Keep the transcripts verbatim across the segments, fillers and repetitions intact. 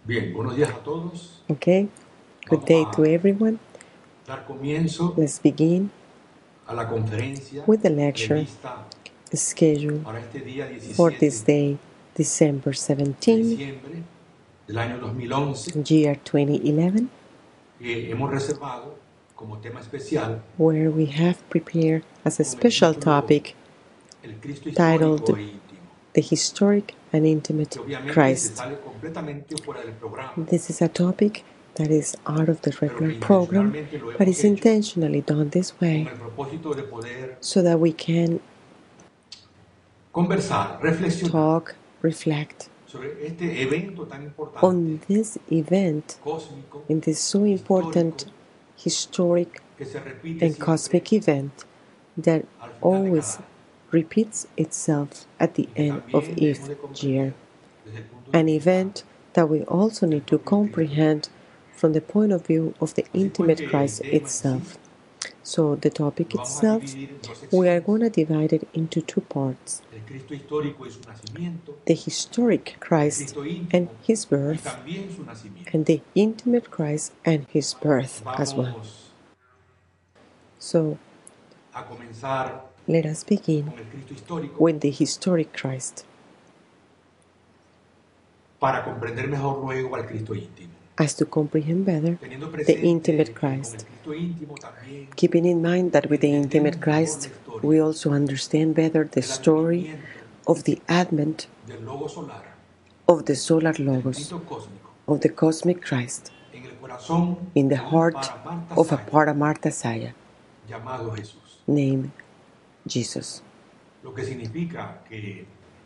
Bien, buenos días a todos. Okay, good day to everyone. Dar comienzo Let's begin a la conferencia with the lecture prevista scheduled para este día for this diecisiete day, December de seventeenth, diciembre del año dos mil once, year twenty eleven, que hemos reservado como tema especial where we have prepared as a con el special título topic El Cristo titled histórico e íntimo, The Historic and Intimate que obviamente se Christ. sale completamente fuera del programa, This is a topic that is out of the pero regular que program, intencionalmente lo but hemos is hecho intentionally done this con way el propósito de poder so that we can conversar, reflexionar talk, reflect sobre este evento tan importante, on this event, cósmico, in this so important historic que se repite and siempre cosmic event that al final de always cada año, repeats itself at the y que end of también debemos each de year. comprender desde el punto de An vista event that we also del need to propio Cristo. comprehend from the point of view of the Así pues intimate que el Christ tema en sí itself. So the topic lo vamos a itself, dividir en dos we are secciones: going to divide it into two parts. el Cristo histórico y su nacimiento, The historic el Christ Cristo íntimo and his y birth, también su nacimiento. and the intimate Christ and his birth as well. Vamos So a comenzar let us begin con el Cristo histórico with the historic Christ, para comprender mejor luego al Cristo íntimo, as to comprehend better teniendo the presente intimate que con el Christ, Cristo íntimo también keeping in mind that with the intimate entendemos mejor Christ la historia we also understand better the del story advenimiento of the advent del logo solar, of the solar del logos, Cristo cósmico, of the cosmic Christ, en el corazón in the de un heart of a Paramartasaya Paramartasaya llamado Jesús. named Jesus. Lo que significa que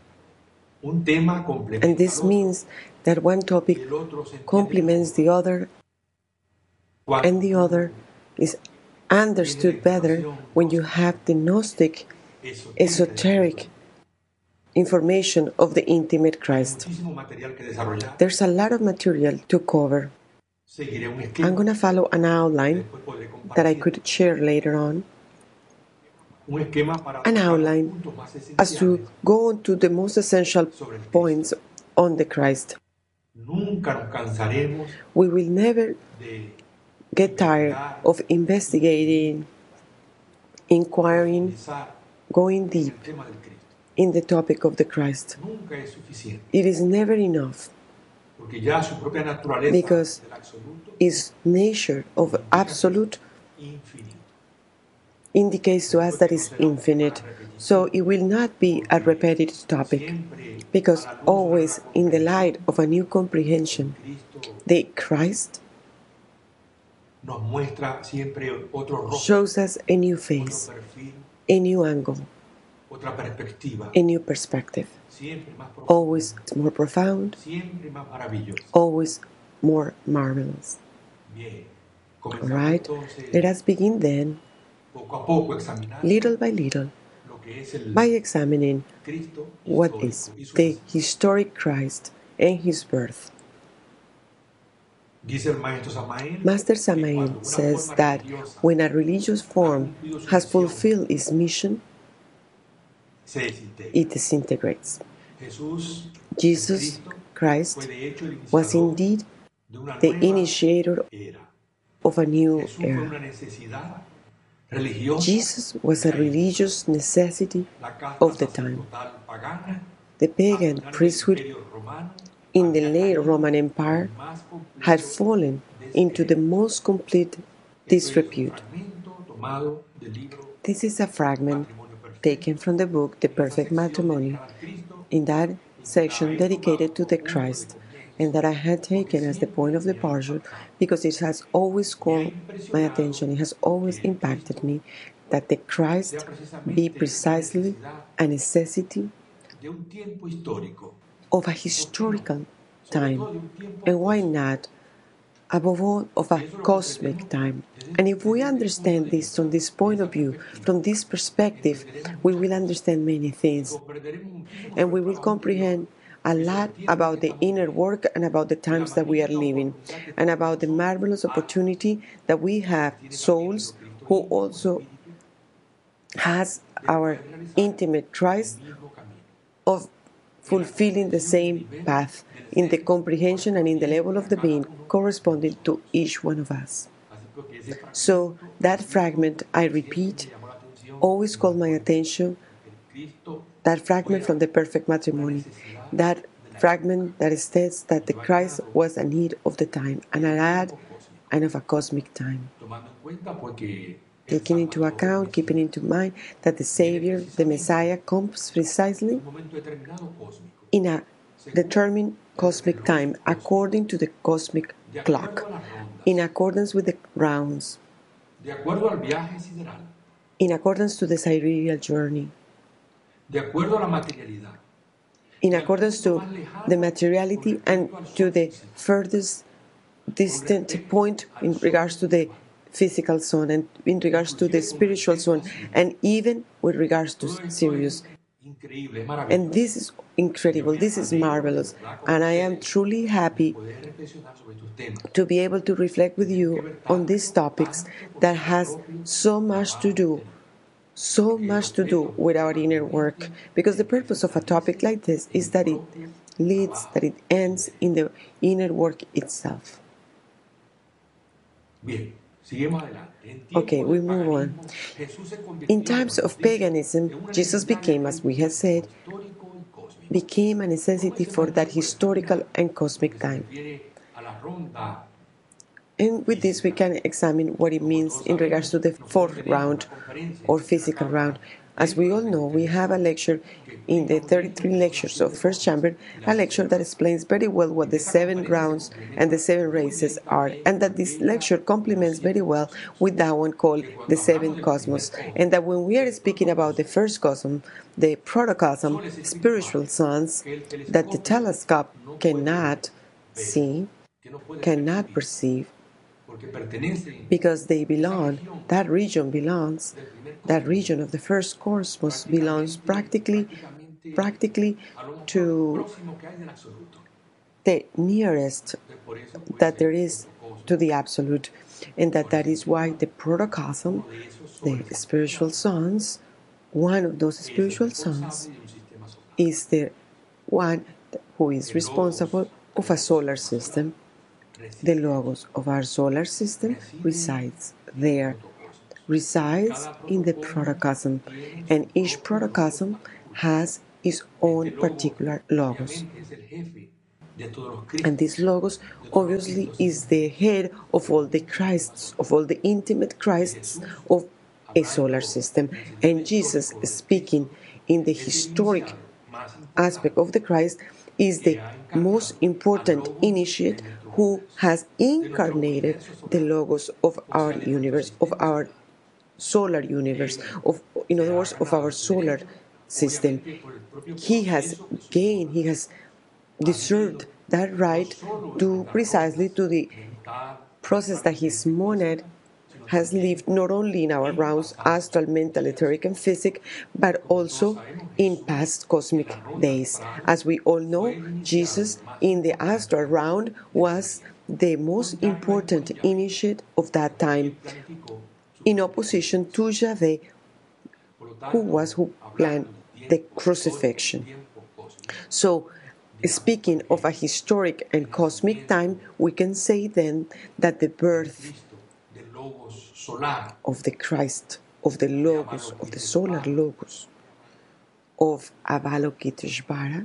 un tema And complementa this al otro means that one y topic el otro se entiende complements the mejor other, cuando and the other is understood better when you have the Gnostic, esotérica del esoteric Cristo. information of the intimate Hay Christ. muchísimo material que desarrollar. There's a lot of material to cover. Seguiré un I'm esquema going to follow an que outline después podré that I compartir. could share later on, Un esquema para an tocar los outline puntos más as to esenciales go on to the most essential sobre el Cristo. points on the Christ. Nunca nos cansaremos We will never de get tired investigar, of investigating, inquiring, profundizar going en deep el tema del Cristo. in the topic of the Christ. Nunca es suficiente, It is never enough porque ya su propia naturaleza because del absoluto its nature of absolute infinito. indicates to us that it's infinite, so it will not be a repetitive topic, Siempre because a la luz always de la in the comprensión, light of a new comprehension, Cristo the Christ nos muestra siempre otro rostro, shows us a new otro face, perfil, a new angle, otra perspectiva, a new perspective, siempre más profunda, always more profound, siempre más maravillosa. always more marvelous. Bien, All comenzamos right, entonces let us begin then, poco a poco examinando little by little, lo que es el by examining Cristo what histórico is y su the nacimiento. historic Christ and his birth. Dice el maestro Samael Master que cuando Samael una says forma that religiosa when a religious form has fulfilled its mission, se desintegra. it disintegrates. Jesús, Jesus el Cristo, Christ fue de hecho el was iniciador indeed de una the nueva initiator era. of a new Jesús fue era. una necesidad religiosa Jesus was de a la época. religious necessity La casta of the time. sacerdotal pagana, The a pagan finales del priesthood Imperio Romano, in the había late caído Roman en Empire el más completo had fallen into the descrédito. most complete Esto es un disrepute. fragmento tomado del libro This is a fragment Matrimonio Perfecto, taken from the book The en esa Perfect sección Matrimony, dedicada al Cristo, in that en que la section he dedicated to tomado the como punto de Christ, conversación, and that I had taken as the porque point of siempre me ha departure impactado. because it has always Me ha called my impresionado attention, it has always que el impacted Cristo me, that the sea Christ be precisamente una precisely necesidad a necessity de un tiempo histórico, of a ¿por qué no? historical Sobre time, todo de un tiempo and why cósmico. not, above all, of Y a eso lo cosmic comprendemos time. desde, And if we desde este punto understand de this vista, from this de point esa of view, perspectiva, from this perspective, entenderemos we muchas will cosas. understand many Y things, comprenderemos muchísimo and sobre we el will trabajo interior comprehend a y sobre lot el tiempo en about que the estamos inner viviendo, work and about the y la times that we are magnífica living, oportunidad que and estamos about the nosotros, marvelous almas, opportunity that we have, que tiene también souls nuestro Cristo who íntimo, su also espíritu, has de our poder realizar intimate el Christ mismo camino. of fulfilling the same path in the comprehension and in the level of the being corresponding to each one of us. So that fragment, I repeat, always called my attention, that fragment from the perfect matrimony, that fragment that states that the Christ was a need of the time, and an ad and of a cosmic time. Taking into account, keeping into mind that the Savior, the Messiah, comes precisely in a determined cosmic time, according to the cosmic clock, in accordance with the rounds, in accordance to the sidereal journey, in accordance to the materiality and to the furthest distant point in regards to the physical zone and in regards to the spiritual zone, and even with regards to Sirius. And this is incredible, this is marvelous, and I am truly happy to be able to reflect with you on these topics that has so much to do so much to do with our inner work, because the purpose of a topic like this is that it leads, that it ends in the inner work itself. Okay, we move on. In times of paganism, Jesus became, as we have said, became a necessity for that historical and cosmic time. And with this, we can examine what it means in regards to the fourth round or physical round. As we all know, we have a lecture in the thirty-three lectures of First Chamber, a lecture that explains very well what the seven rounds and the seven races are, and that this lecture complements very well with that one called the seven cosmos, and that when we are speaking about the first cosmos, the protocosm, spiritual suns, that the telescope cannot see, cannot perceive, because they belong, that region belongs, that region of the first cosmos belongs practically, practically to the nearest that there is to the absolute, and that that is why the protocosm, the spiritual sons, one of those spiritual sons is the one who is responsible of a solar system. The logos of our solar system resides there, resides in the protocosm, and each protocosm has its own particular logos. And this logos obviously is the head of all the Christs, of all the intimate Christs of a solar system. And Jesus, speaking in the historic aspect of the Christ, is the most important initiate who has incarnated the logos of our universe, of our solar universe, of, in other words, of our solar system. He has gained, he has deserved that right to precisely to the process that his monad has lived not only in our rounds, astral, mental, etheric, and physic, but also in past cosmic days. As we all know, Jesus in the astral round was the most important initiate of that time, in opposition to Yahweh, who was who planned the crucifixion. So, speaking of a historic and cosmic time, we can say then that the birth of the Christ, of the Logos, of the solar Logos, of Avalokiteshvara,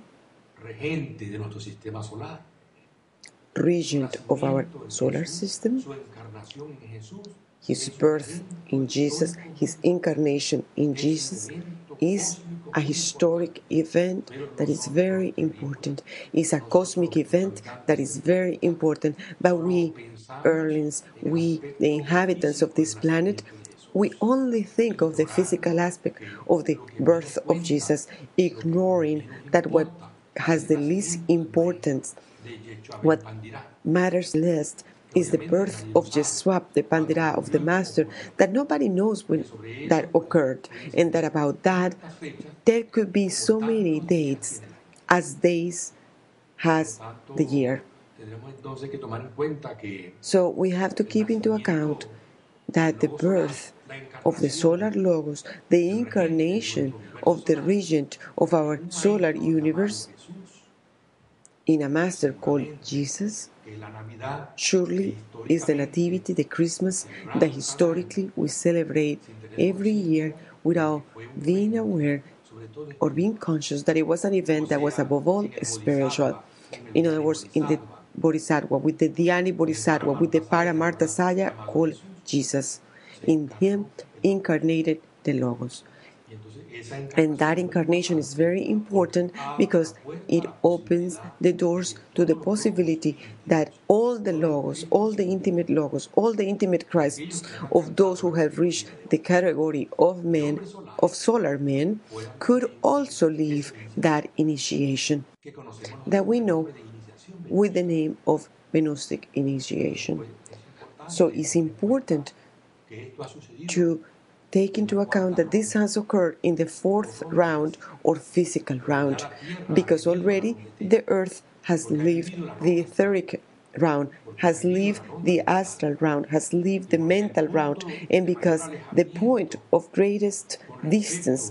regent of our solar system, his birth in Jesus, his incarnation in Jesus, is a historic event that is very important. It's a cosmic event that is very important. But we, Earthlings, we, the inhabitants of this planet, we only think of the physical aspect of the birth of Jesus, ignoring that what has the least importance, what matters least, is the birth of Yeshua, the Pandira of the Master, that nobody knows when that occurred, and that about that there could be so many dates as days has the year. So we have to keep into account that the birth of the solar Logos, the incarnation of the regent of our solar universe, in a master called Jesus, surely is the Nativity, the Christmas that historically we celebrate every year without being aware or being conscious that it was an event that was above all spiritual. In other words, in the Bodhisattva, with the Dhyani Bodhisattva, with the Paramarthasaya called Jesus. In him incarnated the Logos. And that incarnation is very important because it opens the doors to the possibility that all the Logos, all the intimate Logos, all the intimate Christs of those who have reached the category of men, of solar men, could also live that initiation that we know with the name of Gnostic initiation. So it's important to take into account that this has occurred in the fourth round or physical round, because already the earth has lived the etheric round, has lived the astral round, has lived the mental round, and because the point of greatest distance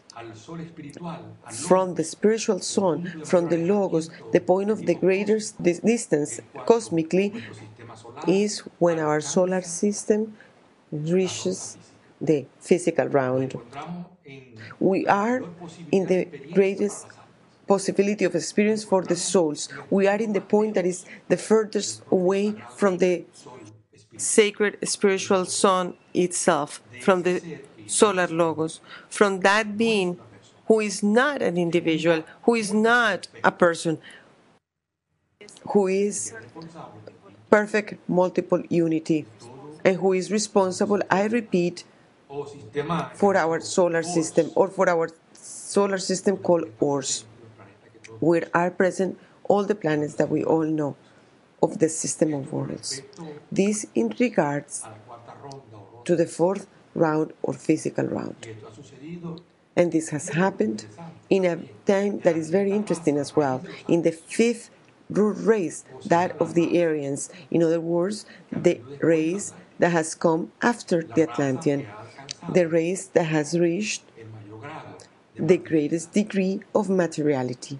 from the spiritual sun, from the Logos, the point of the greatest distance cosmically is when our solar system reaches the physical round. We are in the greatest possibility of experience for the souls. We are in the point that is the furthest away from the sacred spiritual sun itself, from the solar Logos, from that being who is not an individual, who is not a person, who is perfect multiple unity, and who is responsible, I repeat, for our solar system, or for our solar system called Ors, where are present all the planets that we all know of the system of worlds. This in regards to the fourth round or physical round. And this has happened in a time that is very interesting as well, in the fifth root race, that of the Aryans. In other words, the race that has come after the Atlantean, the race that has reached the greatest degree of materiality,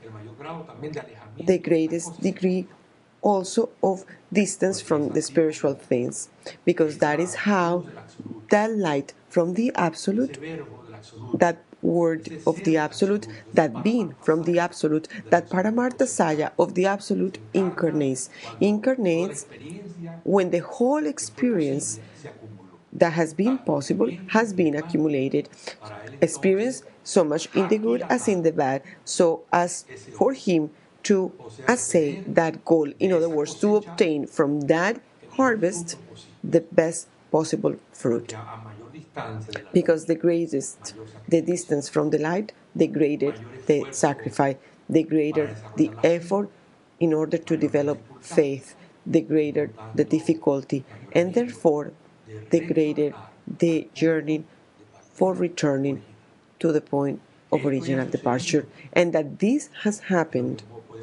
the greatest degree also of distance from the spiritual things, because that is how that light from the Absolute, that word of the Absolute, that being from the Absolute, that Paramarthasaya of the Absolute incarnates. Incarnates when the whole experience that has been possible has been accumulated. Experience so much in the good as in the bad, so as for him to assay that goal. In other words, to obtain from that harvest the best possible fruit. Because the greatest the distance from the light, the greater the sacrifice, the greater the effort in order to develop faith, the greater the difficulty, and therefore the greater the journey for returning to the point of original departure. And that this has happened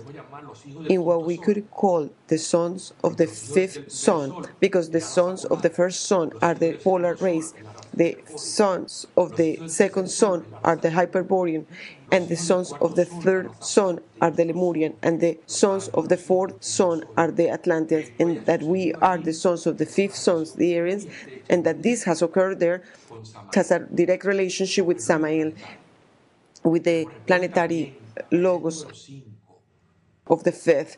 in what we could call the sons of the fifth sun, because the sons of the first sun are the polar race, the sons of the second sun are the Hyperborean, and the sons of the third sun are the Lemurian, and the sons of the fourth sun are the Atlanteans, and that we are the sons of the fifth sons, the Aryans, and that this has occurred there has a direct relationship with Samael, with the planetary Logos of the fifth,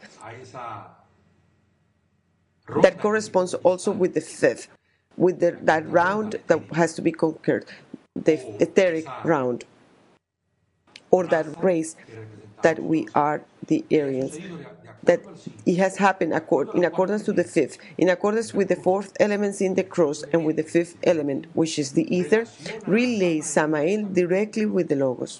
that corresponds also with the fifth, with the, that round that has to be conquered, the etheric round, or that race that we are the Aryans. That it has happened accord, in accordance to the fifth, in accordance with the fourth elements in the cross, and with the fifth element, which is the ether, relays Samael directly with the Logos.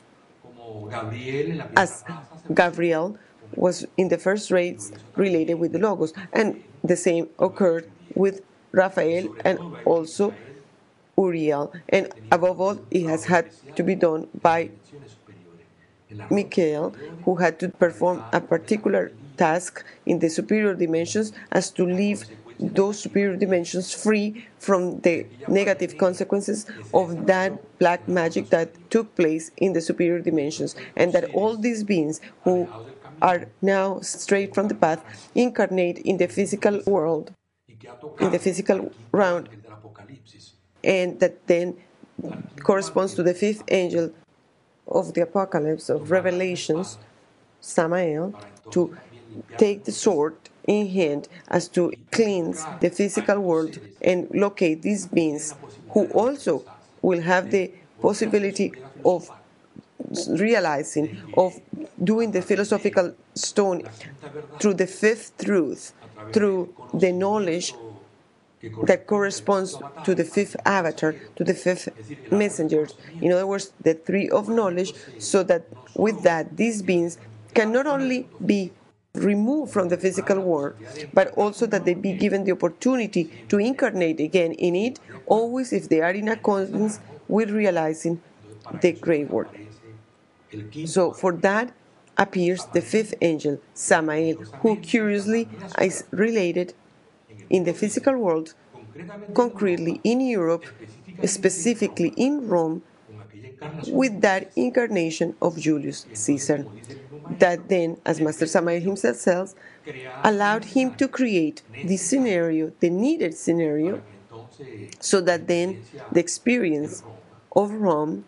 As Gabriel was in the first race related with the Logos, and the same occurred with Raphael and also Uriel, and above all it has had to be done by Michael, who had to perform a particular task in the superior dimensions as to live those superior dimensions free from the negative consequences of that black magic that took place in the superior dimensions, and that all these beings who are now straight from the path incarnate in the physical world, in the physical round, and that then corresponds to the fifth angel of the Apocalypse, of Revelations, Samael, to take the sword in hand as to cleanse the physical world and locate these beings who also will have the possibility of realizing, of doing the philosophical stone through the fifth truth, through the knowledge that corresponds to the fifth avatar, to the fifth messenger. In other words, the tree of knowledge, so that with that, these beings can not only be removed from the physical world, but also that they be given the opportunity to incarnate again in it, always if they are in accordance with realizing the great work. So for that appears the fifth angel, Samael, who curiously is related in the physical world, concretely in Europe, specifically in Rome, with that incarnation of Julius Caesar, that then, as Master Samael himself says, allowed him to create the scenario, the needed scenario, so that then the experience of Rome,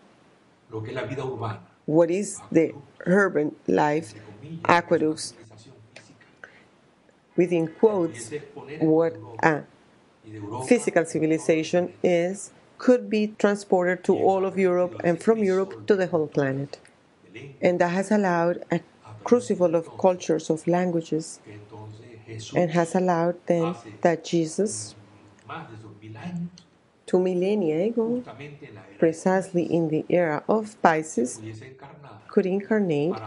what is the urban life, aqueducts, within quotes, what a physical civilization is, could be transported to all of Europe and from Europe to the whole planet. And that has allowed a crucible of cultures, of languages, and has allowed then that Jesus, two millennia ago, precisely in the era of Pisces, could incarnate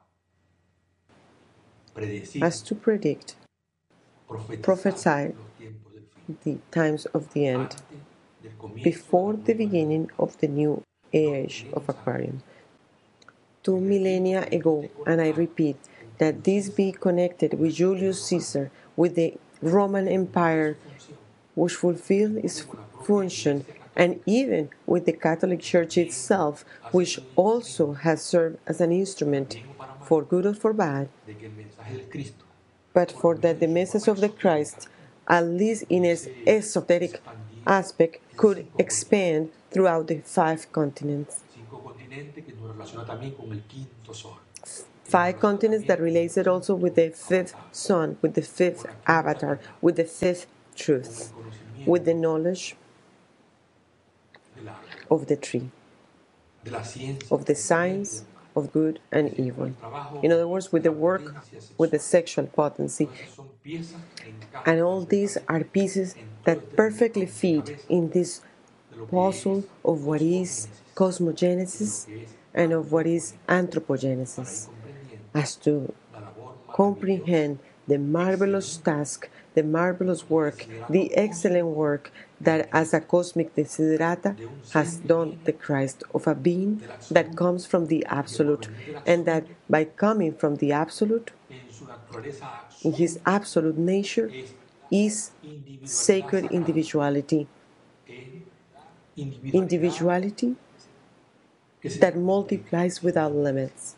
as to predict, prophesy the times of the end, before the beginning of the new age of Aquarium. Two millennia ago, and I repeat, that this be connected with Julius Caesar, with the Roman Empire, which fulfilled its function, and even with the Catholic Church itself, which also has served as an instrument, for good or for bad, but for that the message of the Christ, at least in its esoteric aspect, could expand throughout the five continents. Five continents that relates it also with the fifth sun, with the fifth avatar, with the fifth truth, with the knowledge of the tree, of the science of good and evil. In other words, with the work, with the sexual potency. And all these are pieces that perfectly fit in this puzzle of what is cosmogenesis and of what is anthropogenesis, as to comprehend the marvelous task, the marvelous work, the excellent work that as a cosmic desiderata has done the Christ, of a being that comes from the Absolute, and that by coming from the Absolute, in his absolute nature, is sacred individuality. Individuality that multiplies without limits.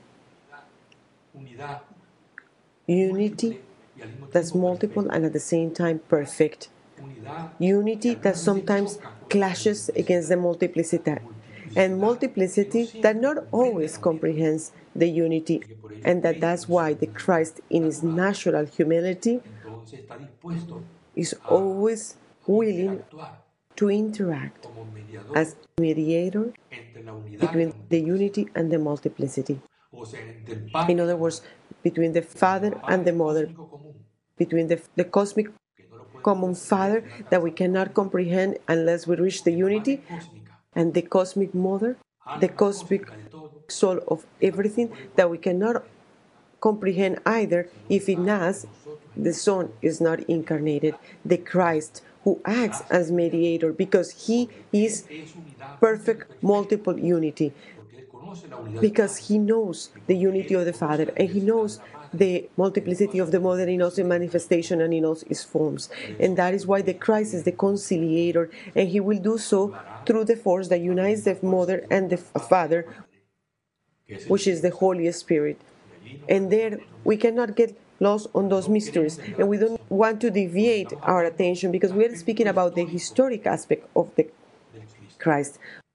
Unity that's multiple and at the same time perfect. Unity that sometimes clashes against the multiplicity, and multiplicity that not always comprehends the unity, and that that's why the Christ in his natural humility is always willing to interact as mediator between the unity and the multiplicity. In other words, between the Father and the Mother, between the, the cosmic common Father that we cannot comprehend unless we reach the unity, and the cosmic Mother, the cosmic soul of everything that we cannot comprehend either if in us the Son is not incarnated, the Christ who acts as mediator, because he is perfect multiple unity, because he knows the unity of the Father, and he knows the multiplicity of the mother in us in manifestation and in us is forms. And that is why the Christ is the conciliator, and he will do so through the force that unites the mother and the Father, which is the Holy Spirit. And there we cannot get lost on those mysteries, and we don't want to deviate our attention because we are speaking about the historic aspect of the Christ,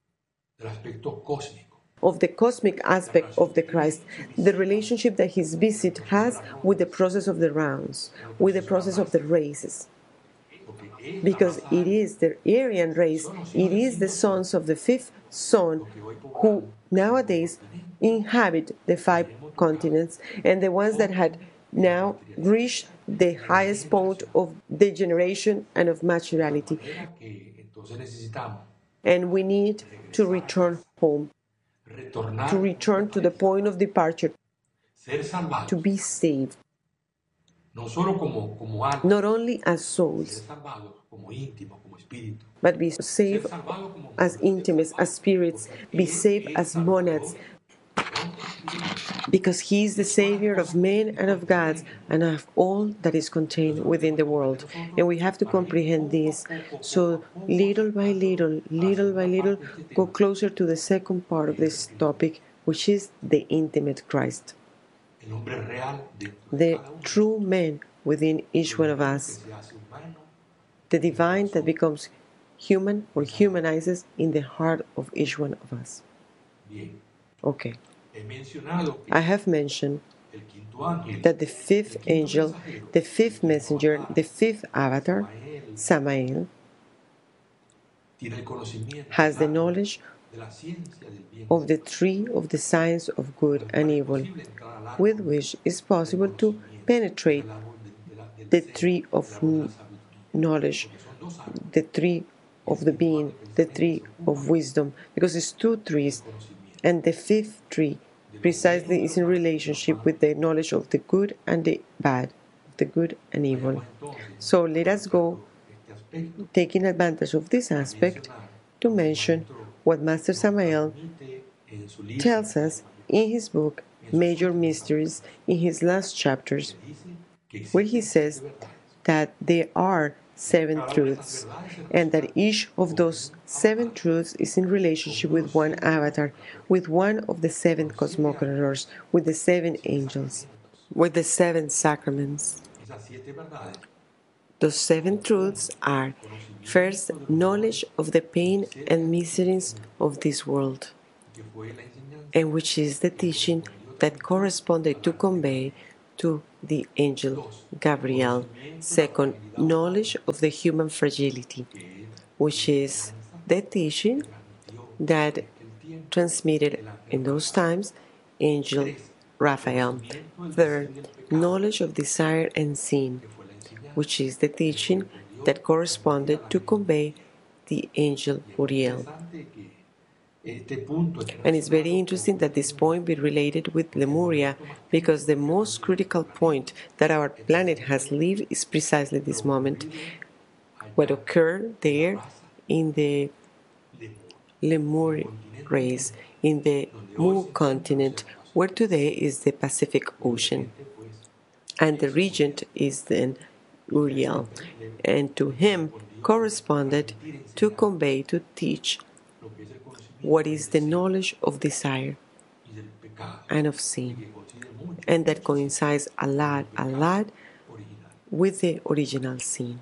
of the cosmic aspect of the Christ, the relationship that his visit has with the process of the rounds, with the process of the races. Because it is the Aryan race, it is the sons of the fifth son who nowadays inhabit the five continents, and the ones that had now reached the highest point of degeneration and of maturity. And we need to return home, to return to the point of departure, to be saved, not only as souls, but be saved as intimates, as spirits, be saved as monads, because he is the Savior of men and of gods and of all that is contained within the world. And we have to comprehend this. So little by little, little by little, go closer to the second part of this topic, which is the intimate Christ, the true man within each one of us, the divine that becomes human or humanizes in the heart of each one of us. Okay. I have mentioned that the fifth angel, the fifth messenger, the fifth avatar, Samael, has the knowledge of the tree of the science of good and evil, with which is possible to penetrate the tree of knowledge, the tree of the being, the tree of wisdom, because it's two trees, and the fifth tree precisely is in relationship with the knowledge of the good and the bad, the good and evil. So let us go, taking advantage of this aspect, to mention what Master Samael tells us in his book, Major Mysteries, in his last chapters, where he says that there are seven truths, and that each of those seven truths is in relationship with one avatar, with one of the seven cosmogoners, with the seven angels, with the seven sacraments. Those seven truths are, first, knowledge of the pain and miseries of this world, and which is the teaching that corresponded to convey to the angel Gabriel. Second, knowledge of the human fragility, which is the teaching that transmitted in those times angel Raphael. Third, knowledge of desire and sin, which is the teaching that corresponded to convey the angel Uriel. And it's very interesting that this point be related with Lemuria, because the most critical point that our planet has lived is precisely this moment. What occurred there in the Lemurian race, in the Mu continent, where today is the Pacific Ocean. And the regent is then Uriel, and to him corresponded to convey, to teach what is the knowledge of desire and of sin, and that coincides a lot, a lot with the original sin.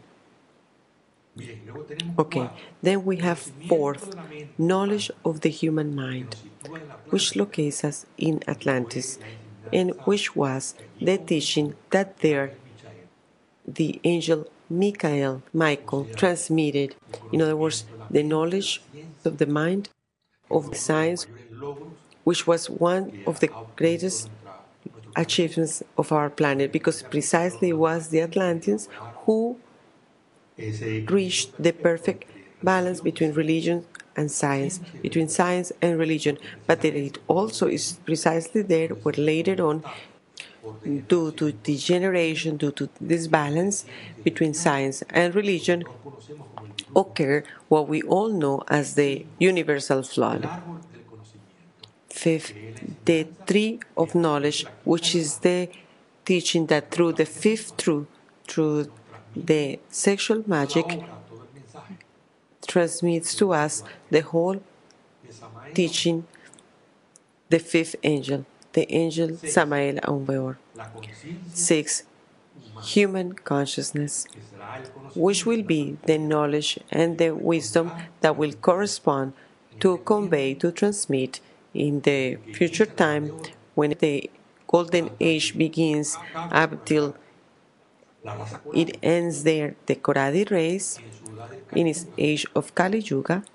Okay, then we have fourth, knowledge of the human mind, which locates us in Atlantis, and which was the teaching that there the angel Michael, Michael transmitted, in other words, the knowledge of the mind, of the science, which was one of the greatest achievements of our planet, because precisely it was the Atlanteans who reached the perfect balance between religion and science, between science and religion. But it also is precisely there where later on, due to degeneration, due to this balance between science and religion, occur what we all know as the universal flood. Fifth, the tree of knowledge, which is the teaching that through the fifth truth, through the sexual magic, transmits to us the whole teaching, the fifth angel, the angel Samael Aun Weor. Six, human consciousness, which will be the knowledge and the wisdom that will correspond to convey, to transmit in the future time when the golden age begins up till it ends there, the Koradi race in its age of Kali Yuga,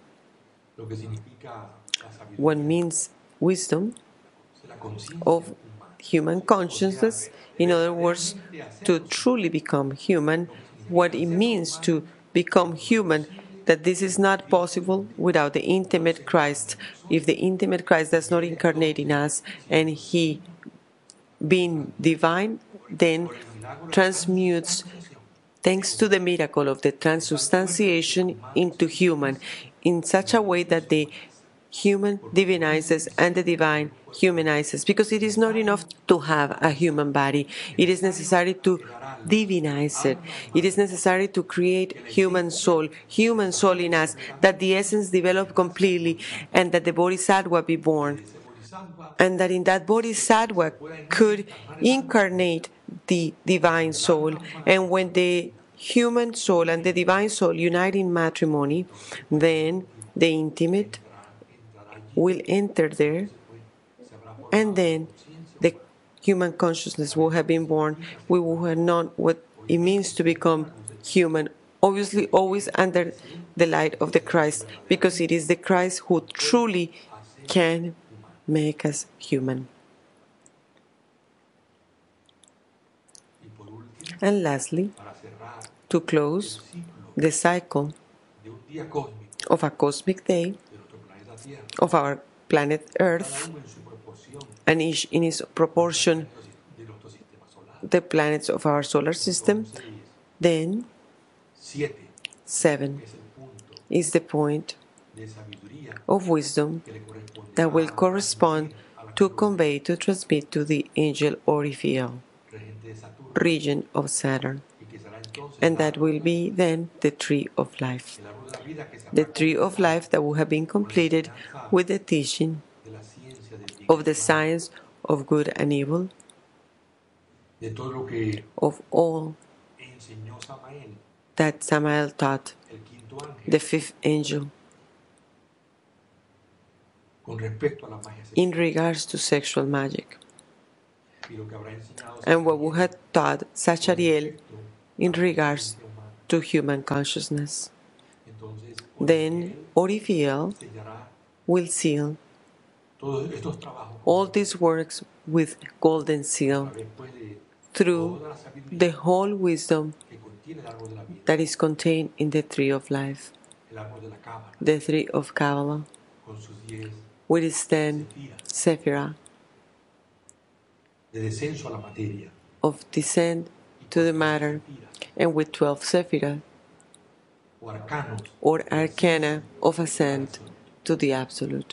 what means wisdom of human consciousness, in other words, to truly become human, what it means to become human, that this is not possible without the intimate Christ. If the intimate Christ does not incarnate in us and He, being divine, then transmutes, thanks to the miracle of the transubstantiation, into human in such a way that the human divinizes and the divine humanizes, because it is not enough to have a human body. It is necessary to divinize it. It is necessary to create human soul, human soul in us, that the essence develop completely and that the bodhisattva be born. And that in that bodhisattva could incarnate the divine soul. And when the human soul and the divine soul unite in matrimony, then the intimate will enter there, and then the human consciousness will have been born. We will have known what it means to become human, obviously always under the light of the Christ, because it is the Christ who truly can make us human. And lastly, to close the cycle of a cosmic day of our planet Earth, and each in its proportion the planets of our solar system, then seven is the point of wisdom that will correspond to convey, to transmit to the angel Orifiel, region of Saturn. And that will be then the tree of life. The tree of life that will have been completed with the teaching of the science of good and evil, of all that Samael taught, the fifth angel, in regards to sexual magic, and what we had taught Sachariel in regards to human consciousness. Then Orifiel will seal all these works with golden seal through the whole wisdom that is contained in the tree of life, the tree of Kabbalah, with its ten sephira of descent to the matter, and with twelve sephira or arcana of ascent to the Absolute.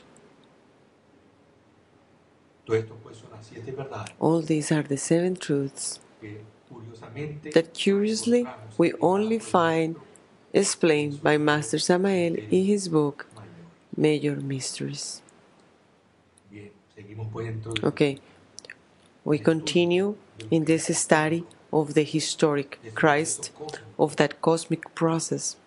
All these are the seven truths that curiously we only find explained by Master Samael in his book, Major Mysteries. Okay, we continue in this study of the historic Christ, of that cosmic process,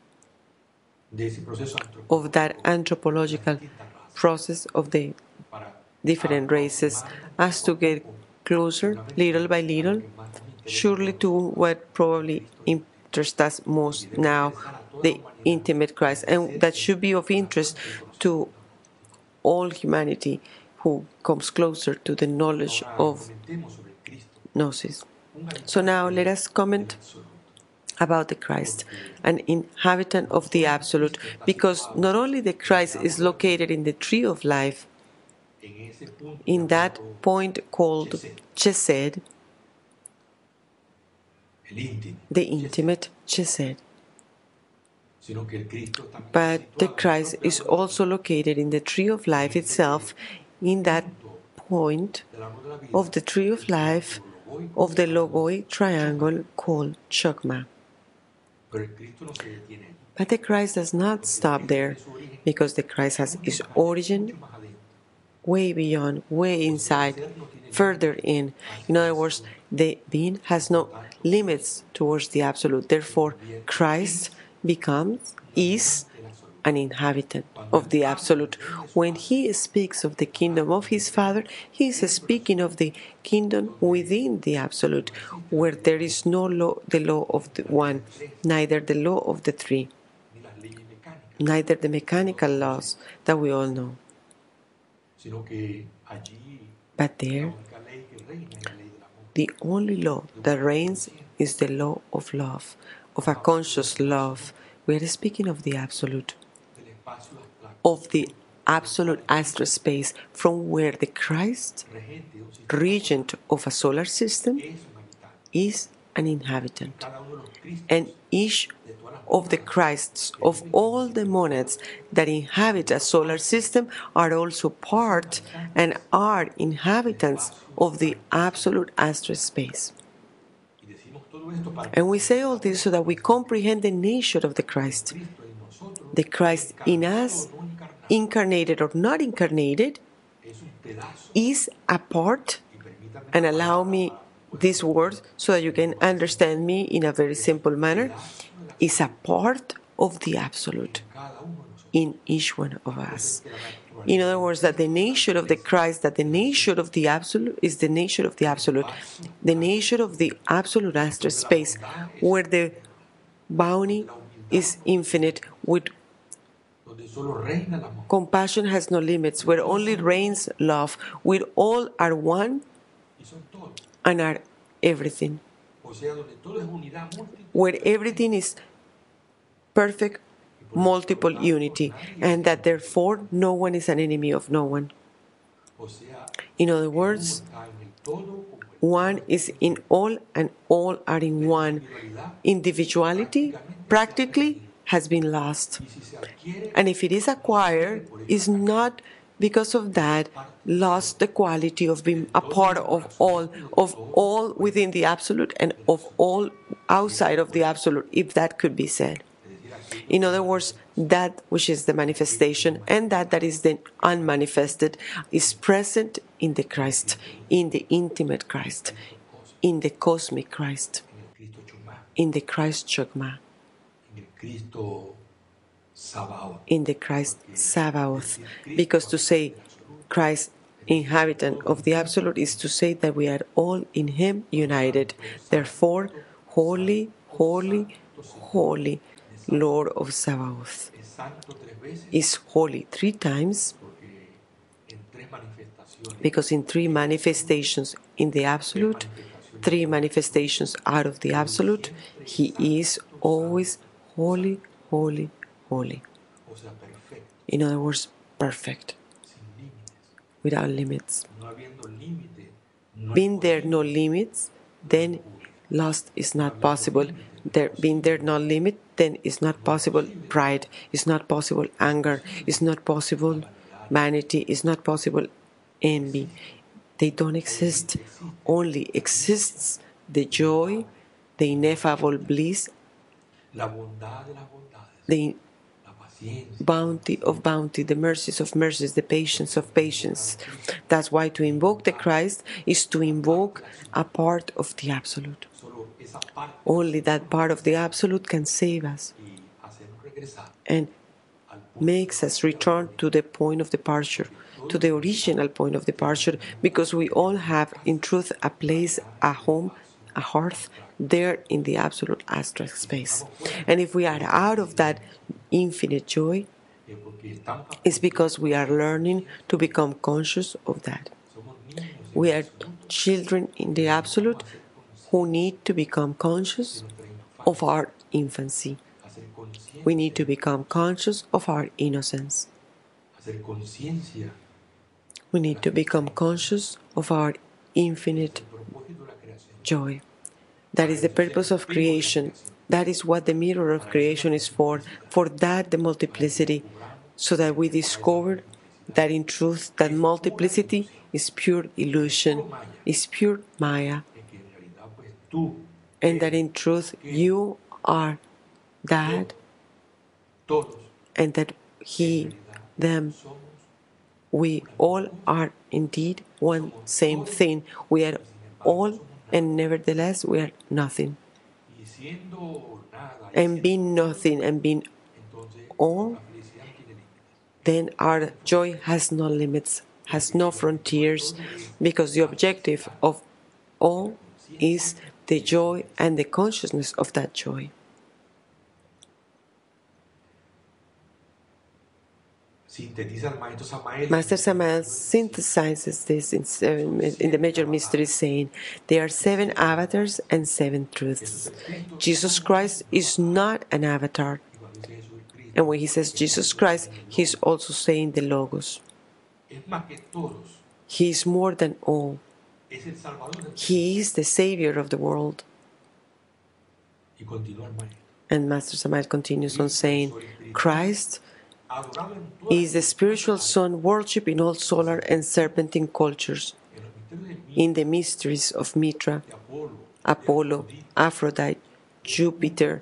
of that anthropological process of the different races, as to get closer, little by little, surely to what probably interests us most now, the intimate Christ, and that should be of interest to all humanity who comes closer to the knowledge of Gnosis. So now let us comment about the Christ, an inhabitant of the Absolute, because not only the Christ is located in the tree of life, in that point called Chesed, the intimate Chesed, but the Christ is also located in the tree of life itself, in that point of the tree of life of the logoic triangle called Chokmah. But the Christ does not stop there, because the Christ has its origin way beyond, way inside, further in. In other words, the being has no limits towards the absolute. Therefore, Christ becomes, is, an inhabitant of the absolute. When he speaks of the kingdom of his Father, he is speaking of the kingdom within the absolute, where there is no law, the law of the one, neither the law of the three, neither the mechanical laws that we all know. But there, the only law that reigns is the law of love, of a conscious love. We are speaking of the absolute, of the absolute astral space, from where the Christ, regent of a solar system, is an inhabitant. And each of the Christs, of all the monads that inhabit a solar system, are also part and are inhabitants of the absolute astral space. And we say all this so that we comprehend the nature of the Christ. The Christ in us, incarnated or not incarnated, is a part, and allow me this word so that you can understand me in a very simple manner, is a part of the absolute in each one of us. In other words, that the nature of the Christ, that the nature of the absolute is the nature of the absolute, the nature of the absolute astral space, where the bounty is infinite, with compassion has no limits, where only reigns love, where all are one and are everything, where everything is perfect, multiple unity, and that therefore no one is an enemy of no one. In other words, one is in all and all are in one. Individuality practically has been lost. And if it is acquired, is not because of that lost the quality of being a part of all, of all within the absolute and of all outside of the absolute, if that could be said. In other words, that which is the manifestation and that that is the unmanifested is present in the Christ, in the intimate Christ, in the cosmic Christ, in the Christ Chokmah, in the Christ Sabaoth. Because to say Christ inhabitant of the absolute is to say that we are all in him united. Therefore, holy, holy, holy Lord of Sabaoth is holy three times, because in three manifestations in the absolute, three manifestations out of the absolute, he is always holy, holy, holy. In other words, perfect, without limits. Being there no limits, then lost is not possible. There being there no limit, then it's not possible pride, it's not possible anger, it's not possible vanity, it's not possible envy. They don't exist. Only exists the joy, the ineffable bliss, the bounty of bounty, the mercies of mercies, the patience of patience. That's why to invoke the Christ is to invoke a part of the absolute. Only that part of the absolute can save us and makes us return to the point of departure, to the original point of departure, because we all have in truth a place, a home, a hearth there in the absolute astral space. And if we are out of that infinite joy, it's because we are learning to become conscious of that. We are children in the absolute who need to become conscious of our infancy. We need to become conscious of our innocence. We need to become conscious of our infinite joy. That is the purpose of creation. That is what the mirror of creation is for. For that, the multiplicity, so that we discover that in truth, that multiplicity is pure illusion, is pure Maya, tú and that in truth you are that, todos and that he, them, we all are indeed one same thing. We are all, and nevertheless we are nothing. y siendo nada y And siendo being nothing and being entonces all, la felicidad no tiene límites. then our joy has no limits, has no frontiers, because the objective of all is the joy and the consciousness of that joy. Sintetiza el maestro Samael. Master Samael synthesizes this in, seven, in the major mysteries, saying there are seven avatars and seven truths. Jesus Christ is not an avatar. Y cuando dice Jesucristo, And when he says Jesus Christ, he's also saying the Logos. es más que todos, He is more than all. es el Salvador del mundo. He is the Savior of the world. Y continúa el maestro. And Master Samael continues on saying, Christ Adorado en todas is the spiritual sun worshipped in all solar and serpentine cultures, en los misterios de mí, in the mysteries of Mitra, de Apolo, Apollo, Aphrodite, Jupiter,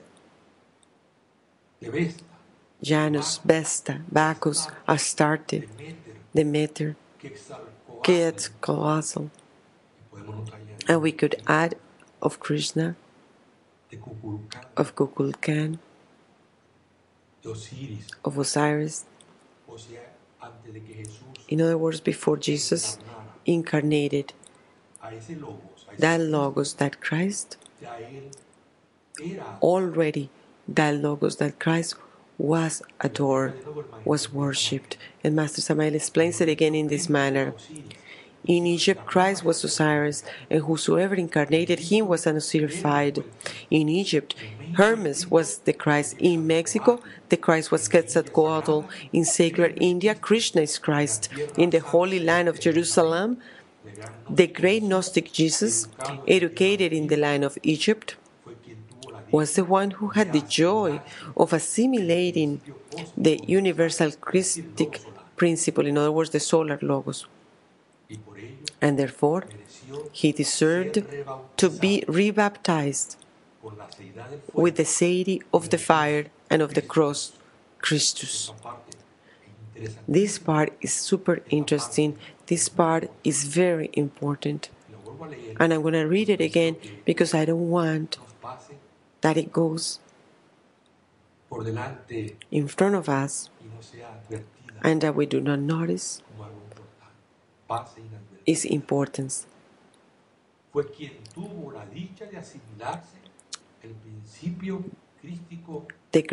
de Vesta, Janus, Vesta, Bacchus, Astarte, de Méter, Demeter, Quetzalcóatl. Quetzalcoatl. Y podemos notar ya And we could add of Krishna, de Cuculcán, of Kukulkan, de Osiris, of Osiris. o sea, antes de que Jesús In other words, before Jesus incarnated, a ese logos, a ese that Logos, that Christ, ya él era already that Logos, that Christ was adored, was worshipped. And Master Samael explains it again in this manner. Osiris. In Egypt, Christ was Osiris, and whosoever incarnated him was an Osirified. In Egypt, Hermes was the Christ. In Mexico, the Christ was Quetzalcoatl. In secular India, Krishna is Christ. In the Holy Land of Jerusalem, the great Gnostic Jesus, educated in the land of Egypt, Fue quien tuvo la was the one who had the joy of assimilating the universal Christic principle, in other words, the solar Logos. y por ello And therefore, mereció he deserved to be rebaptized por la seidad del fuego. with the deity of the fire and of the cross, Christus. Esta parte es interesante. This part is super interesting. This part is very important. Lo vuelvo a leer. And I'm going to read it again because I don't want Nos pase that it goes por delante in front of us y no sea advertida and that we do not notice como algo importante. Pase inadvertida. its importance. Fue quien tuvo la dicha de asimilarse el principio crístico The